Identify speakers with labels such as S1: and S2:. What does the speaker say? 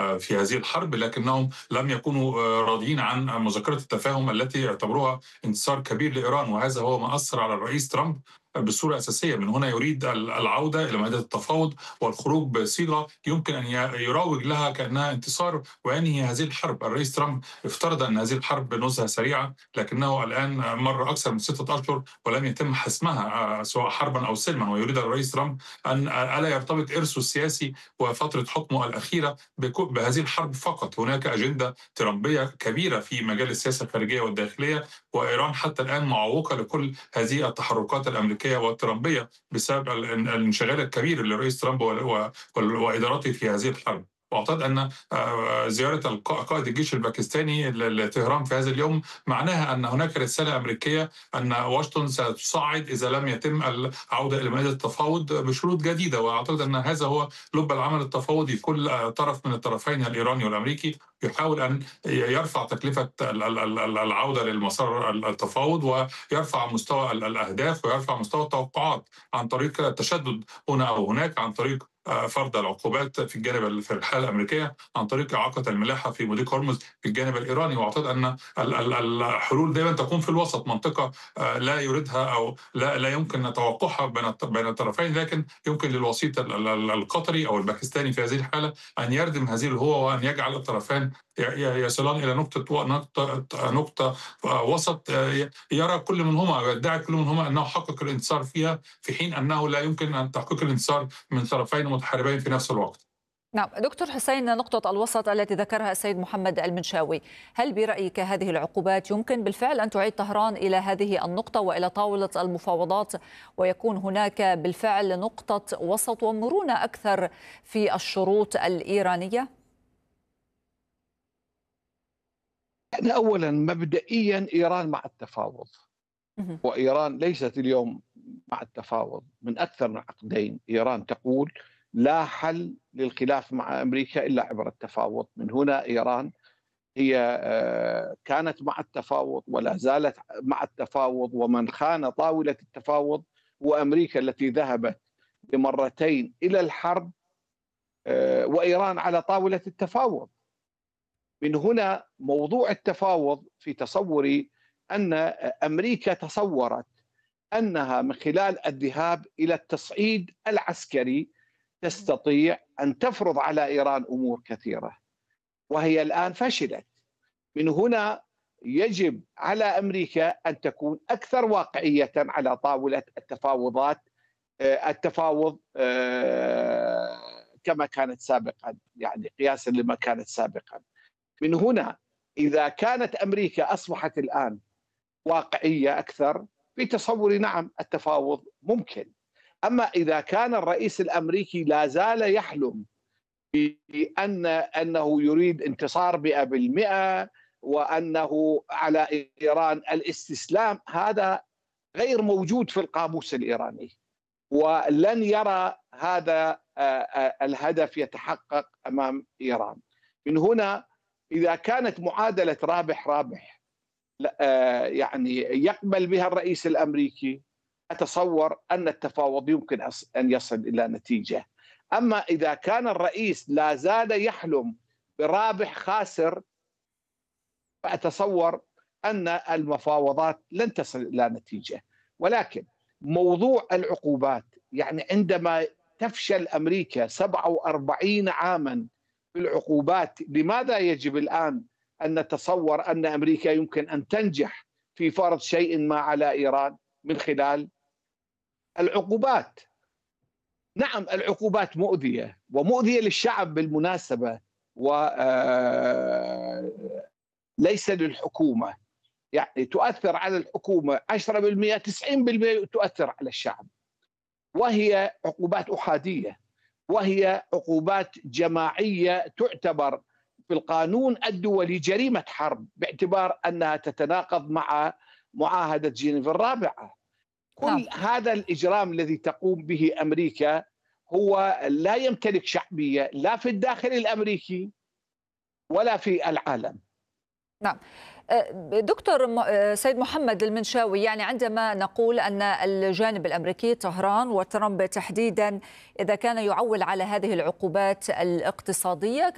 S1: في هذه الحرب، لكنهم لم يكونوا راضيين عن مذكرة التفاهم التي يعتبروها انتصار كبير لإيران، وهذا هو ما أثر على الرئيس ترامب بصورة أساسية. من هنا يريد العودة إلى مائدة التفاوض والخروج بصيغة يمكن أن يروج لها كأنها انتصار وينهي هذه الحرب. الرئيس ترامب افترض أن هذه الحرب نزهة سريعة، لكنه الآن مر أكثر من 6 أشهر ولم يتم حسمها سواء حربا أو سلما، ويريد الرئيس ترامب أن ألا يرتبط إرثه السياسي وفترة حكمه الأخيرة بهذه الحرب فقط. هناك أجندة ترامبية كبيرة في مجال السياسة الخارجية والداخلية، وإيران حتى الآن معوقة لكل هذه التحركات الأمريكية والترامبية بسبب الانشغال الكبير للرئيس ترامب وإدارته في هذه الحرب. واعتقد ان زياره قائد الجيش الباكستاني لطهران في هذا اليوم معناها ان هناك رساله امريكيه ان واشنطن ستصعد اذا لم يتم العوده الى مائده التفاوض بشروط جديده. واعتقد ان هذا هو لب العمل التفاوضي. كل طرف من الطرفين الايراني والامريكي يحاول ان يرفع تكلفه العوده للمسار التفاوض، ويرفع مستوى الاهداف، ويرفع مستوى التوقعات عن طريق التشدد هنا او هناك، عن طريق فرض العقوبات في الجانب في الحاله الامريكيه، عن طريق اعاقه الملاحه في مضيق هرمز في الجانب الايراني. واعتقد ان الحلول دائما تكون في الوسط، منطقه لا يريدها او لا يمكن توقعها بين الطرفين، لكن يمكن للوسيط القطري او الباكستاني في هذه الحاله ان يردم هذه الهوة وان يجعل الطرفين يصلان الى نقطه وسط يرى كل منهما ويدعي كل منهما انه حقق الانتصار فيها، في حين انه لا يمكن ان تحقيق الانتصار من طرفين متحاربين في نفس الوقت.
S2: نعم دكتور حسين، نقطة الوسط التي ذكرها السيد محمد المنشاوي، هل برأيك هذه العقوبات يمكن بالفعل أن تعيد طهران إلى هذه النقطة وإلى طاولة المفاوضات، ويكون هناك بالفعل نقطة وسط ومرونة أكثر في الشروط الإيرانية؟
S3: يعني أولا مبدئيا إيران مع التفاوض، وإيران ليست اليوم مع التفاوض. من أكثر من عقدين إيران تقول لا حل للخلاف مع أمريكا إلا عبر التفاوض. من هنا إيران هي كانت مع التفاوض ولا زالت مع التفاوض، ومن خان طاولة التفاوض وأمريكا التي ذهبت لمرتين إلى الحرب، وإيران على طاولة التفاوض. من هنا موضوع التفاوض في تصوري أن أمريكا تصورت أنها من خلال الذهاب إلى التصعيد العسكري تستطيع أن تفرض على إيران أمور كثيرة، وهي الآن فشلت. من هنا يجب على أمريكا أن تكون أكثر واقعية على طاولة التفاوض كما كانت سابقا، يعني قياسا لما كانت سابقا. من هنا إذا كانت أمريكا أصبحت الآن واقعية أكثر، في تصوري نعم التفاوض ممكن. أما إذا كان الرئيس الأمريكي لا زال يحلم أنه يريد انتصار 100% وأنه على إيران الاستسلام، هذا غير موجود في القاموس الإيراني، ولن يرى هذا الهدف يتحقق أمام إيران. من هنا إذا كانت معادلة رابح رابح يعني يقبل بها الرئيس الأمريكي، أتصور أن التفاوض يمكن أن يصل إلى نتيجة. أما إذا كان الرئيس لا زال يحلم برابح خاسر، فأتصور أن المفاوضات لن تصل إلى نتيجة. ولكن موضوع العقوبات، يعني عندما تفشل أمريكا 47 عاما في العقوبات، لماذا يجب الآن أن نتصور أن أمريكا يمكن أن تنجح في فرض شيء ما على إيران من خلال العقوبات؟ نعم العقوبات مؤذية ومؤذية للشعب بالمناسبة، وليس للحكومة. يعني تؤثر على الحكومة 10%، 90% تؤثر على الشعب، وهي عقوبات أحادية، وهي عقوبات جماعية تعتبر في القانون الدولي جريمة حرب، باعتبار أنها تتناقض مع معاهدة جنيف الرابعة. كل هذا الإجرام الذي تقوم به أمريكا هو لا يمتلك شعبية لا في الداخل الأمريكي ولا في العالم.
S2: نعم دكتور سيد محمد المنشاوي، يعني عندما نقول أن الجانب الأمريكي طهران وترامب تحديدا إذا كان يعول على هذه العقوبات الاقتصادية